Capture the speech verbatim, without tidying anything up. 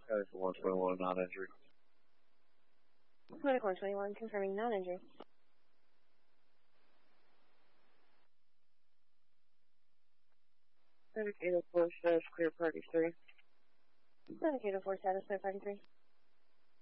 Medical one twenty-one, non-injury. Medical one twenty-one, confirming non-injury. Medic eight oh four, status clear, party three. Medic eight oh four, status clear, party three.